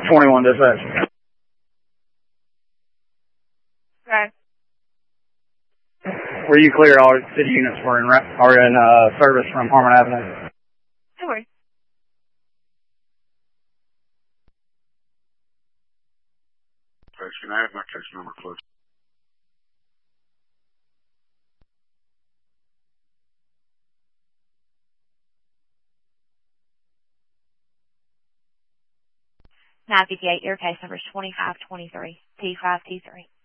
21 dispatch. Okay. Were you clear? All city units were in service from Harmon Avenue. No worries. Can I have my case number, please? Navigate your case number 2523 P5T3.